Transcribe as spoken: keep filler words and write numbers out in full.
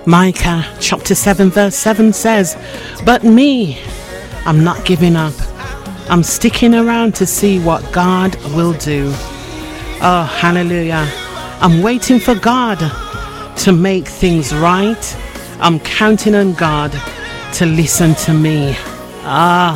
Micah chapter seven verse seven says, "But me, I'm not giving up. I'm sticking around to see what God will do." Oh, hallelujah. I'm waiting for God to make things right. I'm counting on God to listen to me. Ah,